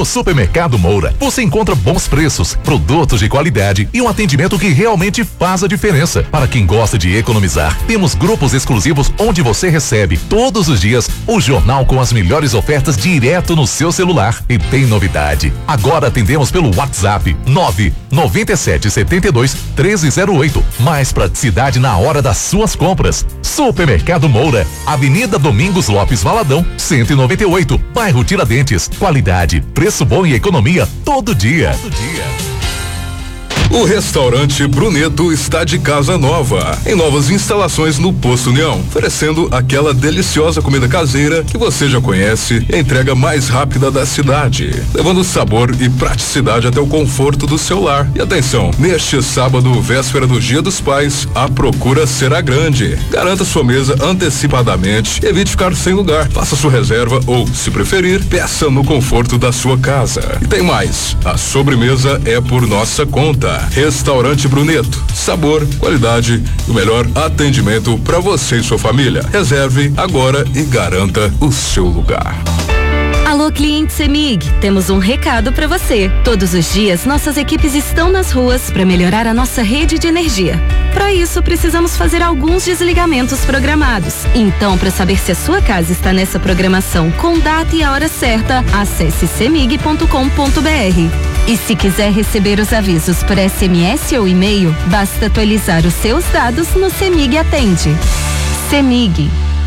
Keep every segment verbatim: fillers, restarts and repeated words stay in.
No Supermercado Moura, você encontra bons preços, produtos de qualidade e um atendimento que realmente faz a diferença. Para quem gosta de economizar, temos grupos exclusivos onde você recebe todos os dias o jornal com as melhores ofertas direto no seu celular. E tem novidade. Agora atendemos pelo WhatsApp nove nove sete sete dois um três zero oito. Mais praticidade na hora das suas compras. Supermercado Moura, Avenida Domingos Lopes Valadão, cento e noventa e oito, bairro Tiradentes. Qualidade, preço bom e economia todo dia. Todo dia. O restaurante Bruneto está de casa nova, em novas instalações no Posto União, oferecendo aquela deliciosa comida caseira que você já conhece e a entrega mais rápida da cidade, levando sabor e praticidade até o conforto do seu lar. E atenção, neste sábado, véspera do Dia dos Pais, a procura será grande. Garanta sua mesa antecipadamente, evite ficar sem lugar, faça sua reserva ou, se preferir, peça no conforto da sua casa. E tem mais, a sobremesa é por nossa conta. Restaurante Bruneto, sabor, qualidade e o melhor atendimento para você e sua família. Reserve agora e garanta o seu lugar. Alô, cliente CEMIG, temos um recado para você. Todos os dias, nossas equipes estão nas ruas para melhorar a nossa rede de energia. Para isso, precisamos fazer alguns desligamentos programados. Então, para saber se a sua casa está nessa programação com data e a hora certa, acesse cemig ponto com ponto br. E se quiser receber os avisos por S M S ou e-mail, basta atualizar os seus dados no CEMIG Atende. CEMIG.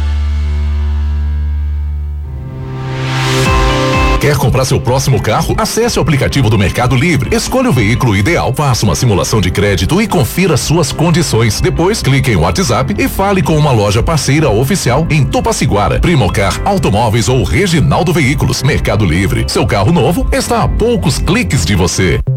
Quer comprar seu próximo carro? Acesse o aplicativo do Mercado Livre, escolha o veículo ideal, faça uma simulação de crédito e confira suas condições. Depois, clique em WhatsApp e fale com uma loja parceira oficial em Tupaciguara, Primocar Automóveis ou Reginaldo Veículos. Mercado Livre, seu carro novo está a poucos cliques de você.